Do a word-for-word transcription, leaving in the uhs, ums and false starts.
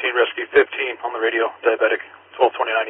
fourteen, rescue fifteen on the radio, diabetic, twelve twenty-nine.